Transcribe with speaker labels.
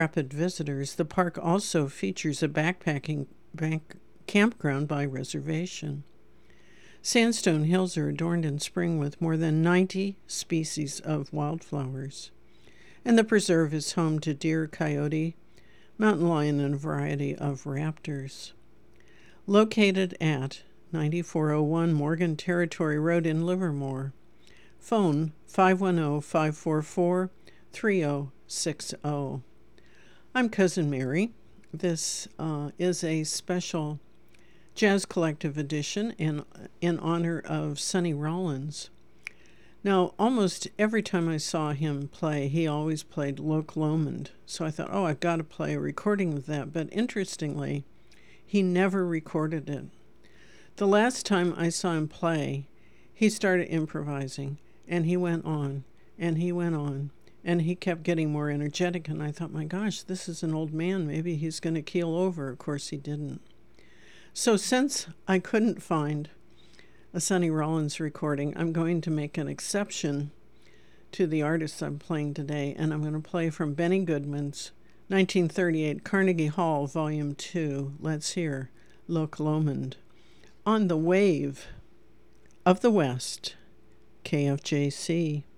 Speaker 1: rapid visitors, the park also features a backpacking campground by reservation. Sandstone hills are adorned in spring with more than 90 species of wildflowers. And the preserve is home to deer, coyote, mountain lion, and a variety of raptors. Located at 9401 Morgan Territory Road in Livermore. Phone 510-544-3060. I'm Cousin Mary. This is a special Jazz Collective edition in honor of Sonny Rollins. Now, almost every time I saw him play, he always played Loch Lomond. So I thought, oh, I've got to play a recording of that. But interestingly, he never recorded it. The last time I saw him play, he started improvising, and he went on, and he went on, and he kept getting more energetic. And I thought, my gosh, this is an old man. Maybe he's going to keel over. Of course, he didn't. So since I couldn't find a Sonny Rollins recording, I'm going to make an exception to the artists I'm playing today, and I'm going to play from Benny Goodman's 1938 Carnegie Hall, Volume 2. Let's hear Loch Lomond on the Wave of the West, KFJC.